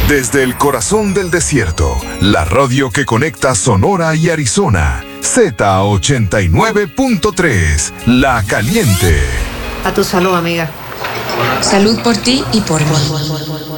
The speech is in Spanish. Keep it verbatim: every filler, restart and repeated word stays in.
Desde el corazón del desierto, la radio que conecta Sonora y Arizona, Z ochenta y nueve punto tres, La Caliente. A tu salud, amiga. Salud por ti y por mí.